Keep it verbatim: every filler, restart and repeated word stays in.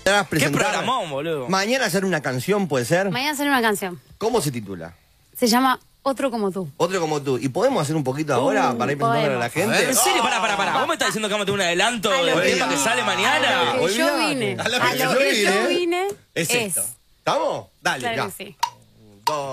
presentar, presentar. ¿Qué programón, boludo? Mañana hacer una canción, ¿puede ser? Mañana sale una canción. ¿Cómo se titula? Se llama Otro como tú. Otro como tú. ¿Y podemos hacer un poquito ahora Uh, para ir presentándole a la podemos. gente? ¿En serio? Pará, pará, pará. ¿Vos me estás diciendo que vamos a tener un adelanto A lo del que tema yo- que sale A mañana? lo que yo Olvidate. vine. A lo A que lo yo que vine. yo vine Es esto. ¿Estamos? Dale, Claro ya. que sí. Dos.